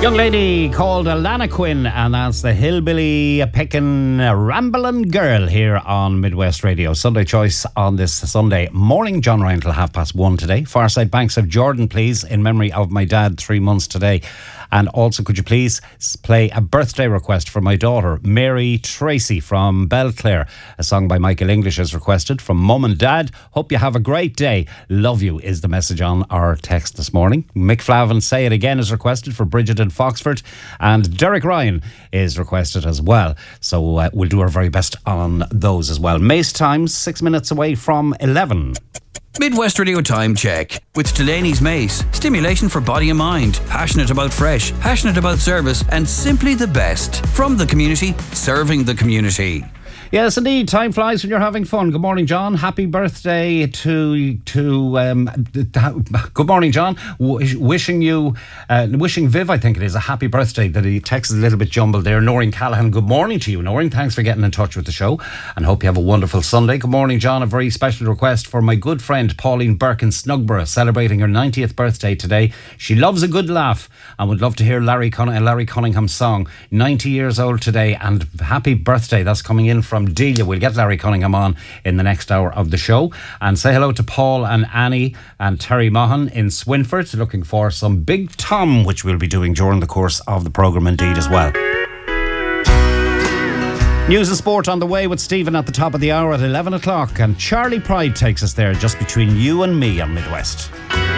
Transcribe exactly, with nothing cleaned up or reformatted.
Young lady called Alana Quinn, and that's the hillbilly picking ramblin' girl here on Midwest Radio. Sunday choice on this Sunday morning. John Ryan till half past one today. Farside Banks of Jordan, please, in memory of my dad, three months today. And also, could you please play a birthday request for my daughter, Mary Tracy from Belclare. A song by Michael English is requested from Mum and Dad. Hope you have a great day. Love you is the message on our text this morning. Mick Flavin, Say It Again is requested for Bridget in Foxford. And Derek Ryan is requested as well. So uh, we'll do our very best on those as well. Mace time, six minutes away from eleven. Midwest Radio Time Check with Delaney's Mace. Stimulation for body and mind. Passionate about fresh, passionate about service, and simply the best. From the community, serving the community. Yes, indeed. Time flies when you're having fun. Good morning, John. Happy birthday to to. Um, good morning, John. W- wishing you, uh, wishing Viv, I think it is, a happy birthday. That he text is a little bit jumbled there. Noreen Callahan. Good morning to you, Noreen. Thanks for getting in touch with the show, and hope you have a wonderful Sunday. Good morning, John. A very special request for my good friend Pauline Burke in Snugborough, celebrating her ninetieth birthday today. She loves a good laugh and would love to hear Larry Cunning- Larry Cunningham's song. ninety years old today, and happy birthday. That's coming in from Delia. We'll get Larry Cunningham on in the next hour of the show. And say hello to Paul and Annie and Terry Mahan in Swinford. Looking for some Big Tom, which we'll be doing during the course of the programme indeed as well. News and sport on the way with Stephen at the top of the hour at eleven o'clock. And Charlie Pride takes us there just between you and me on Midwest.